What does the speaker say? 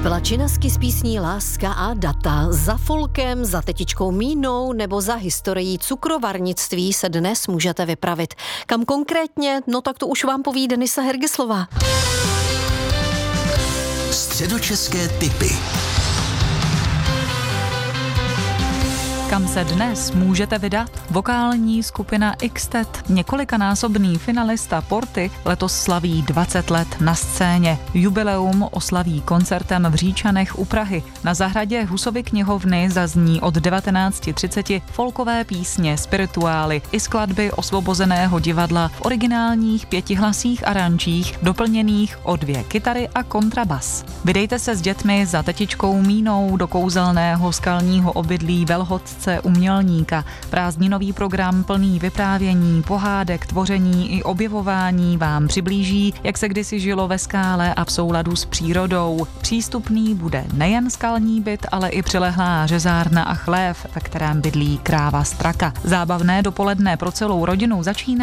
Kapela Činasky s písní Láska a data. Za folkem, za tetičkou Mínou nebo za historií cukrovarnictví se dnes můžete vypravit. Kam konkrétně? No tak to už vám poví Denisa Hergislová. Středočeské tipy. Kam se dnes můžete vydat? Vokální skupina XTET, několikanásobný finalista Porty, letos slaví 20 let na scéně. Jubileum oslaví koncertem v Říčanech u Prahy. Na zahradě Husovy knihovny zazní od 19:30 folkové písně, spirituály i skladby Osvobozeného divadla v originálních 5hlasých aranžích, doplněných o 2 kytary a kontrabas. Vydejte se s dětmi za tetičkou Mínou do kouzelného skalního obydlí Velhodce Umělníka. Prázdninový program plný vyprávění, pohádek, tvoření i objevování vám přiblíží, jak se kdysi žilo ve skále a v souladu s přírodou. Přístupný bude nejen skalní byt, ale i přilehlá řezárna a chlév, ve kterém bydlí kráva Straka. Zábavné dopoledne pro celou rodinu začíná